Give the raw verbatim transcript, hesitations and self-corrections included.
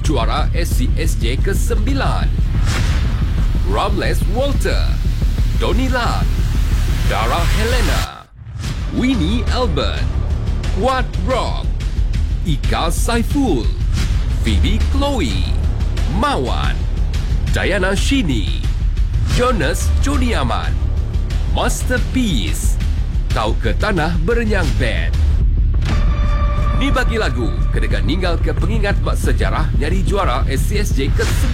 juara S C S J kesembilan. Ramles Walter, Donnie Lat, Dara Helena, Winnie Albert, Quad Rock, Ika Saiful, Phoebe Chloe, Mawan, Diana Shini, Jonas Joni Aman, Masterpiece, Kau ke Tanah Berenyang Band. Ni bagi lagu, kedekat ninggal ke pengingat bak sejarah nyari juara S C S J ke